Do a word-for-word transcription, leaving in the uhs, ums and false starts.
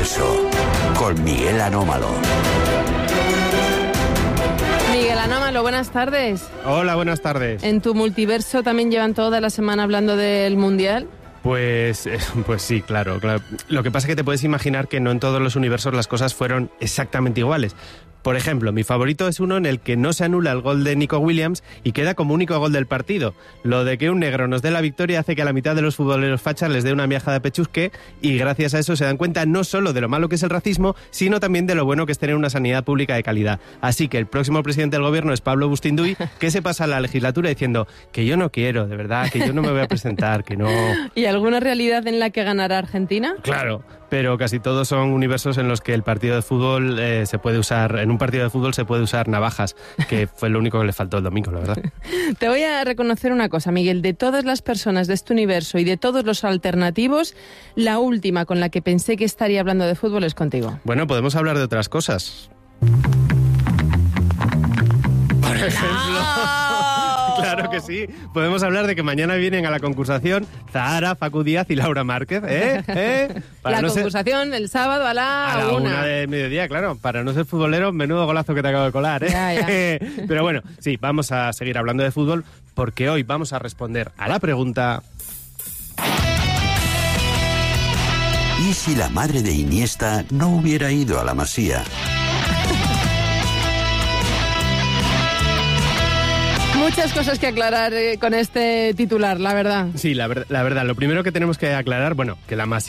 multiverso con Miguel Anómalo. Miguel Anómalo, buenas tardes. Hola, buenas tardes. ¿En tu multiverso también llevan toda la semana hablando del Mundial? Pues, pues sí, claro, claro. Lo que pasa es que te puedes imaginar que no en todos los universos las cosas fueron exactamente iguales. Por ejemplo, mi favorito es uno en el que no se anula el gol de Nico Williams y queda como único gol del partido. Lo de que un negro nos dé la victoria hace que a la mitad de los futboleros fachas les dé una miaja de pechusque y gracias a eso se dan cuenta no solo de lo malo que es el racismo, sino también de lo bueno que es tener una sanidad pública de calidad. Así que el próximo presidente del gobierno es Pablo Bustinduy, que se pasa la legislatura diciendo que yo no quiero, de verdad, que yo no me voy a presentar, que no... ¿Y alguna realidad en la que ganará Argentina? Claro, pero casi todos son universos en los que el partido de fútbol eh, se puede usar, en un partido de fútbol se puede usar navajas, que fue lo único que le faltó el domingo, la verdad. Te voy a reconocer una cosa, Miguel, de todas las personas de este universo y de todos los alternativos, la última con la que pensé que estaría hablando de fútbol es contigo. Bueno, podemos hablar de otras cosas. Por ejemplo... Claro que sí. Podemos hablar de que mañana vienen a la concursación Zahara, Facu Díaz y Laura Márquez, ¿eh? ¿Eh? Para la no concursación ser... el sábado a la, a la una. una de mediodía, claro. Para no ser futbolero, menudo golazo que te acabo de colar, ¿eh? Ya, ya. Pero bueno, sí, vamos a seguir hablando de fútbol porque hoy vamos a responder a la pregunta... ¿Y si la madre de Iniesta no hubiera ido a la Masía? Muchas cosas que aclarar eh, con este titular, la verdad. Sí, la, ver- la verdad. Lo primero que tenemos que aclarar, bueno, que la Masía